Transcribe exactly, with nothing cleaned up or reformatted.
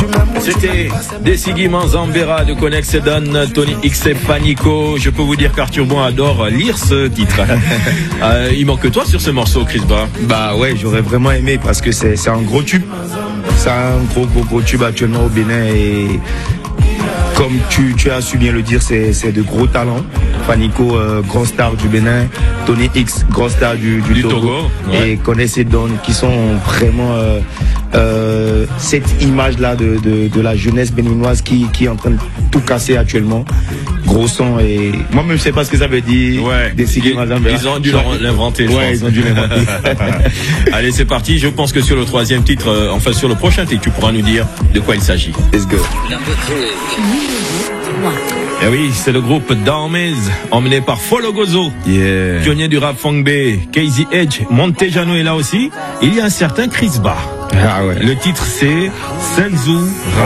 C'était Desigi Manzambera de Connex Don, Tony X et Panico. Je peux vous dire qu'Arthur Bon adore lire ce titre. euh, il manque que toi sur ce morceau, Chris Ba. Bah ouais, j'aurais vraiment aimé parce que c'est, c'est un gros tube. C'est un gros gros gros tube actuellement au Bénin et comme tu, tu as su bien le dire, c'est, c'est de gros talents. Panico, euh, grand star du Bénin, Tony X, grand star du, du, du Togo, Togo ouais. Et Connex Don qui sont vraiment euh, euh, cette image-là de, de, de la jeunesse béninoise qui, qui est en train de tout casser actuellement. Gros son et moi-même je sais pas ce que ça veut dire. Ouais. Ils, ils ont dû l'inventer. Ouais, ils ont dû l'inventer. Allez, c'est parti. Je pense que sur le troisième titre, euh, enfin sur le prochain titre, tu pourras nous dire de quoi il s'agit. Let's go. Et oui, c'est le groupe Daomez, emmené par Follow Gozo, yeah. Pionnier du rap funk B, Casey Edge, Montejano est là aussi. Il y a un certain Chris Ba. Ah ouais. Le titre c'est Senzu Rap.